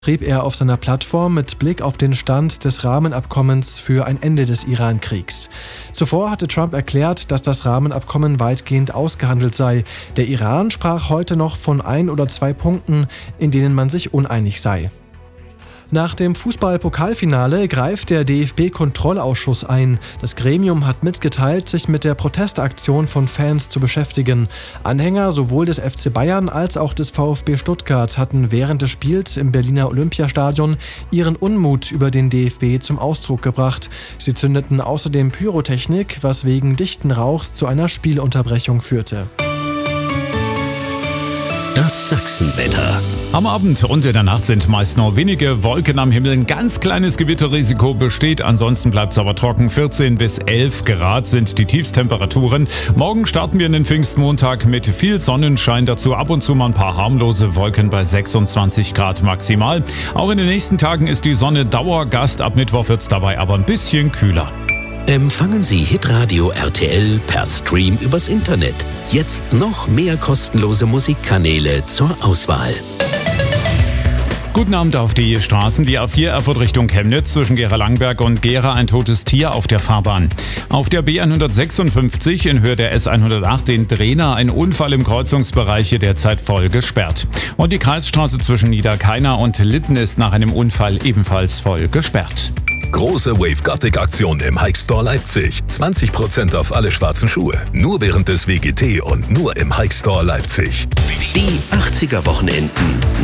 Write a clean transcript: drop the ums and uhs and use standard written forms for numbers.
schrieb er auf seiner Plattform mit Blick auf den Stand des Rahmenabkommens für ein Ende des Iran-Kriegs. Zuvor hatte Trump erklärt, dass das Rahmenabkommen weitgehend ausgehandelt sei. Der Iran sprach heute noch von 1 oder 2 Punkten, in denen man sich uneinig sei. Nach dem Fußball-Pokalfinale greift der DFB-Kontrollausschuss ein. Das Gremium hat mitgeteilt, sich mit der Protestaktion von Fans zu beschäftigen. Anhänger sowohl des FC Bayern als auch des VfB Stuttgart hatten während des Spiels im Berliner Olympiastadion ihren Unmut über den DFB zum Ausdruck gebracht. Sie zündeten außerdem Pyrotechnik, was wegen dichten Rauchs zu einer Spielunterbrechung führte. Das Sachsenwetter. Am Abend und in der Nacht sind meist nur wenige Wolken am Himmel. Ein ganz kleines Gewitterrisiko besteht. Ansonsten bleibt es aber trocken. 14 bis 11 Grad sind die Tiefstemperaturen. Morgen starten wir in den Pfingstmontag mit viel Sonnenschein. Dazu ab und zu mal ein paar harmlose Wolken bei 26 Grad maximal. Auch in den nächsten Tagen ist die Sonne Dauergast. Ab Mittwoch wird es dabei aber ein bisschen kühler. Empfangen Sie Hitradio RTL per Stream übers Internet. Jetzt noch mehr kostenlose Musikkanäle zur Auswahl. Guten Abend auf die Straßen. Die A4 Erfurt Richtung Chemnitz zwischen Gera-Langberg und Gera ein totes Tier auf der Fahrbahn. Auf der B156 in Höhe der S108 in Drehna ein Unfall im Kreuzungsbereich hier derzeit voll gesperrt. Und die Kreisstraße zwischen Niederkeiner und Litten ist nach einem Unfall ebenfalls voll gesperrt. Große Wave Gothic Aktion im Hike Store Leipzig. 20% auf alle schwarzen Schuhe. Nur während des WGT und nur im Hike Store Leipzig. Die 80er Wochenenden.